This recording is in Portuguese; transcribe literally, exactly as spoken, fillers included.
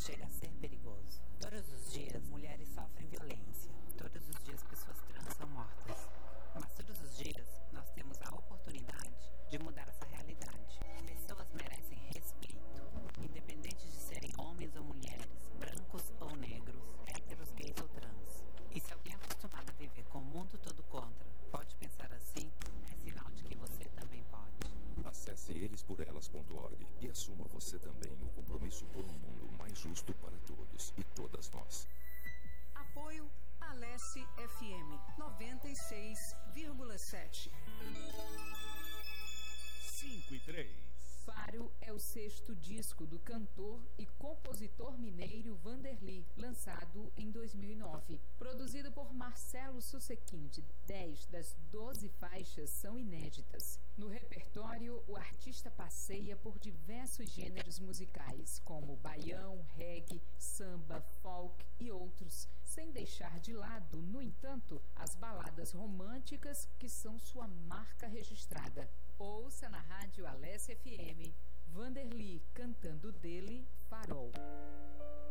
chega a ser perigoso. Todos os dias, mulheres sofrem violência. Todos os dias, pessoas trans são mortas. Mas todos os dias, nós temos a oportunidade de mudar essa realidade. Pessoas merecem respeito, independente de serem homens ou mulheres, brancos ou negros, héteros, gays ou trans. E se alguém é acostumado a viver com o mundo todo contra, pode pensar assim, é sinal de que você também pode. Acesse eles por elas ponto org e assuma você também o compromisso por um mundo mais justo para todos e todas nós. Apoio Alesse F M noventa e seis vírgula sete. cinco e três. Faro é o sexto disco do cantor e compositor mineiro Vanderly, lançado em dois mil e nove. Produzido por Marcelo Susequinde, dez das doze faixas são inéditas. No repertório, o artista passeia por diversos gêneros musicais, como baião, reggae, samba, folk e outros, sem deixar de lado, no entanto, as baladas românticas que são sua marca registrada. Ouça na rádio Alesse F M, Vanderly cantando dele, Farol.